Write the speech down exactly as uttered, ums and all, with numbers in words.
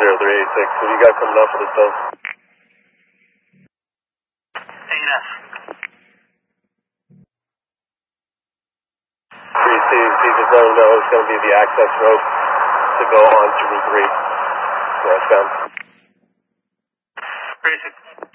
zero three eight six. What do you got coming up for this stuff? eight S. three C, C just let them know it's going to be the access road to go on to Route three, westbound. Basic.